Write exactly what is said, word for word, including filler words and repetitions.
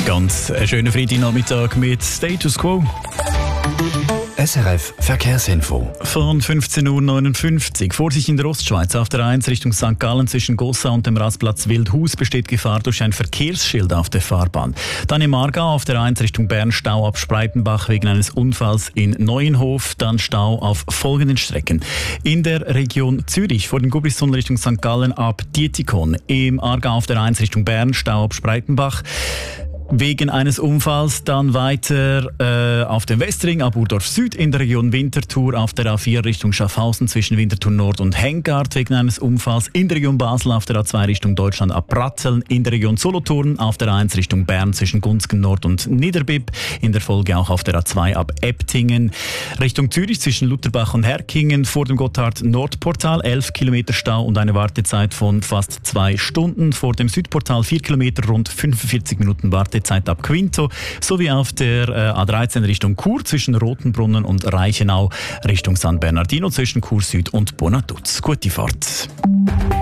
Ganz einen schönen Freitagnachmittag mit Status Quo. S R F Verkehrsinfo. Von fünfzehn Uhr neunundfünfzig. Vorsicht in der Ostschweiz. Auf der eins Richtung Sankt Gallen zwischen Gossa und dem Rastplatz Wildhaus besteht Gefahr durch ein Verkehrsschild auf der Fahrbahn. Dann im Aargau auf der eins Richtung Bern Stau ab Spreitenbach wegen eines Unfalls in Neuenhof. Dann Stau auf folgenden Strecken. In der Region Zürich vor dem Gubristunnel Richtung Sankt Gallen ab Dietikon. Im Aargau auf der eins Richtung Bern Stau ab Spreitenbach wegen eines Unfalls. Dann weiter äh, auf dem Westring ab Urdorf Süd in der Region Winterthur auf der A vier Richtung Schaffhausen zwischen Winterthur Nord und Hengard wegen eines Unfalls. In der Region Basel auf der A zwei Richtung Deutschland ab Pratzeln. In der Region Solothurn auf der eins Richtung Bern zwischen Gunzgen Nord und Niederbipp. In der Folge auch auf der A zwei ab Ebtingen. Richtung Zürich zwischen Lutherbach und Herkingen vor dem Gotthard-Nordportal elf Kilometer Stau und eine Wartezeit von fast zwei Stunden. Vor dem Südportal vier Kilometer, rund fünfundvierzig Minuten Wartezeit. Zeit ab Quinto, sowie auf der äh, A dreizehn Richtung Chur zwischen Rotenbrunnen und Reichenau Richtung San Bernardino zwischen Chur Süd und Bonaduz. Gute Fahrt.